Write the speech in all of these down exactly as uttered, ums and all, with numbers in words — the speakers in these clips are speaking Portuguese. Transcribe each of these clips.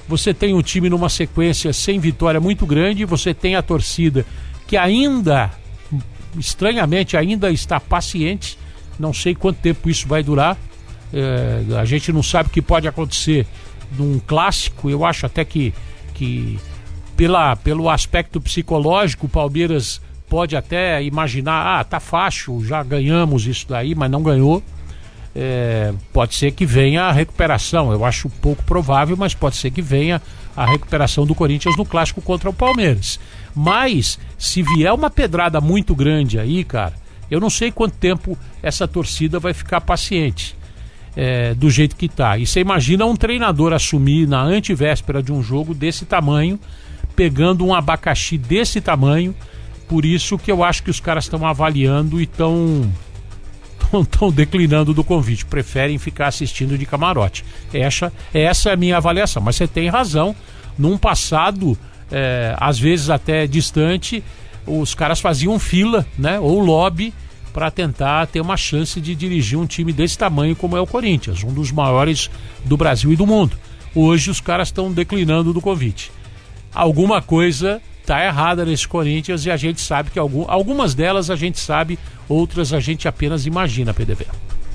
você tem um time numa sequência sem vitória muito grande, você tem a torcida que ainda, estranhamente, ainda está paciente, não sei quanto tempo isso vai durar, é, a gente não sabe o que pode acontecer num clássico. Eu acho até que, que pela, pelo aspecto psicológico, o Palmeiras pode até imaginar, ah, tá fácil, já ganhamos isso daí, mas não ganhou. É, pode ser que venha a recuperação, eu acho pouco provável, mas pode ser que venha a recuperação do Corinthians no clássico contra o Palmeiras. Mas se vier uma pedrada muito grande aí, cara, eu não sei quanto tempo essa torcida vai ficar paciente, é, do jeito que tá. E você imagina um treinador assumir na antivéspera de um jogo desse tamanho, pegando um abacaxi desse tamanho. Por isso que eu acho que os caras estão avaliando e estão estão declinando do convite, preferem ficar assistindo de camarote. Essa, essa é a minha avaliação, mas você tem razão, num passado, é, às vezes até distante, os caras faziam fila, né, ou lobby, para tentar ter uma chance de dirigir um time desse tamanho como é o Corinthians, um dos maiores do Brasil e do mundo. Hoje os caras estão declinando do convite. Alguma coisa tá errada nesse Corinthians e a gente sabe que algum, algumas delas a gente sabe, outras a gente apenas imagina, P D V.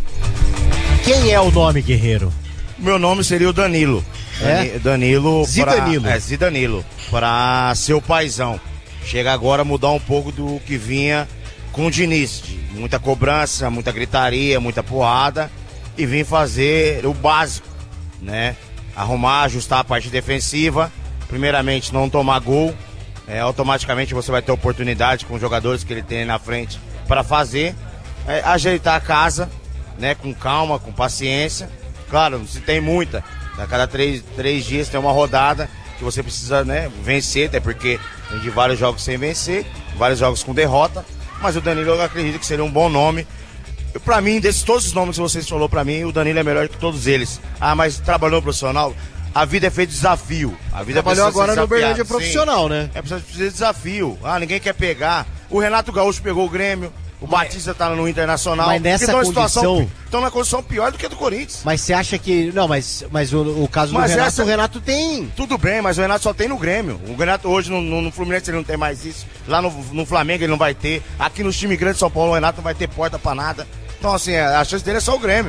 Quem é o nome, Guerreiro? Meu nome seria o Danilo. É? Danilo. Zidanilo. Pra, é, Zidanilo. Para ser o paizão. Chega agora a mudar um pouco do que vinha com o Diniz. De muita cobrança, muita gritaria, muita porrada. E vim fazer o básico, né? Arrumar, ajustar a parte defensiva. Primeiramente, não tomar gol. É, automaticamente você vai ter oportunidade com os jogadores que ele tem na frente para fazer, é, ajeitar a casa, né, com calma, com paciência. Claro, se tem muita, a cada três, três dias tem uma rodada que você precisa, né, vencer, até porque tem de vários jogos sem vencer, vários jogos com derrota, mas o Danilo eu acredito que seria um bom nome. Para mim, desses todos os nomes que vocês falaram para mim, o Danilo é melhor que todos eles. Ah, mas trabalhou profissional? A vida é feita de desafio. A vida trabalhou agora no Uberlândia profissional, né? É preciso de desafio. Ah, ninguém quer pegar. O Renato Gaúcho pegou o Grêmio. O mas, Batista tá no Internacional. Mas nessa condição... Situação, estão na condição pior do que a do Corinthians. Mas você acha que... Não, mas, mas o, o caso mas do Renato, essa... o Renato tem... Tudo bem, mas o Renato só tem no Grêmio. O Renato hoje no, no, no Fluminense ele não tem mais isso. Lá no, no Flamengo ele não vai ter. Aqui nos times grandes de São Paulo o Renato não vai ter porta pra nada. Então assim, a chance dele é só o Grêmio.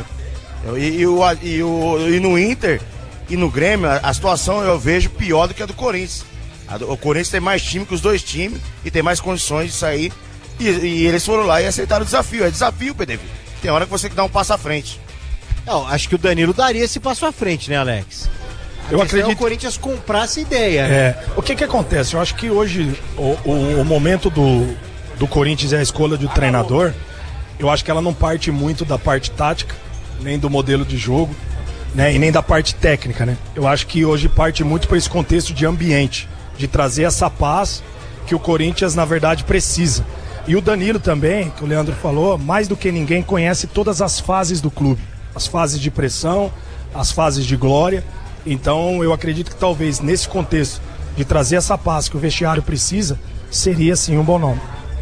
E, e, o, e, o, e no Inter... E no Grêmio, a, a situação eu vejo pior do que a do Corinthians. A do, o Corinthians tem mais time que os dois times e tem mais condições de sair. E, e eles foram lá e aceitaram o desafio. É desafio, P D V. Tem hora que você tem que dar um passo à frente. Não, acho que o Danilo daria esse passo à frente, né, Alex? Eu acredito que o Corinthians comprar essa ideia. É, o que que acontece? Eu acho que hoje o, o, o momento do, do Corinthians é a escolha do treinador. Eu acho que ela não parte muito da parte tática, nem do modelo de jogo. Né, e nem da parte técnica, né? Eu acho que hoje parte muito para esse contexto de ambiente, de trazer essa paz que o Corinthians, na verdade, precisa. E o Danilo também, que o Leandro falou, mais do que ninguém conhece todas as fases do clube. As fases de pressão, as fases de glória. Então, eu acredito que talvez nesse contexto de trazer essa paz que o vestiário precisa, seria sim um bom nome.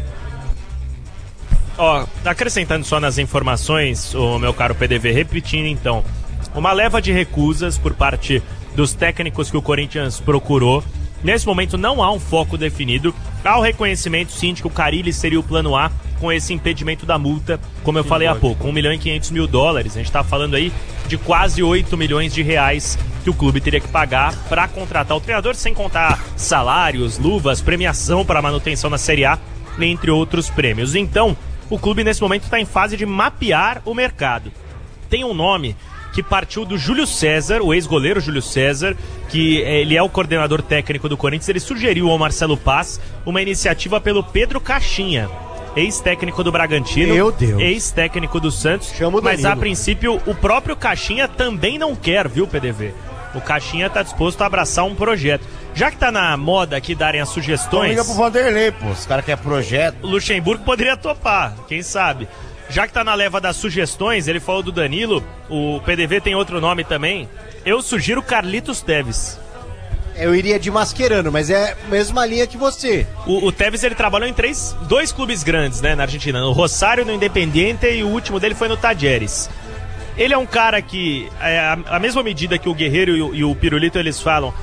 Ó, acrescentando só nas informações, o meu caro P D V, repetindo então, uma leva de recusas por parte dos técnicos que o Corinthians procurou. Nesse momento não há um foco definido. Há o reconhecimento, sim, de que o Carille seria o plano A com esse impedimento da multa, como eu falei há pouco, um milhão e quinhentos mil dólares. A gente está falando aí de quase oito milhões de reais que o clube teria que pagar para contratar o treinador, sem contar salários, luvas, premiação para manutenção na Série A, entre outros prêmios. Então, o clube nesse momento está em fase de mapear o mercado. Tem um nome que partiu do Júlio César, o ex-goleiro Júlio César, que ele é o coordenador técnico do Corinthians. Ele sugeriu ao Marcelo Paz uma iniciativa pelo Pedro Caixinha, ex-técnico do Bragantino, Meu Deus. ex-técnico do Santos, Chama o mas Danilo. a princípio o próprio Caixinha também não quer, viu, P D V? O Caixinha tá disposto a abraçar um projeto. Já que tá na moda aqui darem as sugestões... Então liga pro Vanderlei, pô, os caras querem projeto. O Luxemburgo poderia topar, quem sabe? Já que tá na leva das sugestões, ele falou do Danilo, o P D V tem outro nome também. Eu sugiro Carlitos Teves. Eu iria de Mascherano, mas é a mesma linha que você. O, o Teves, ele trabalhou em três, dois clubes grandes, né, na Argentina. No Rosário, no Independiente, e o último dele foi no Talleres. Ele é um cara que, é, a, a mesma medida que o Guerreiro e o, e o Pirulito, eles falam,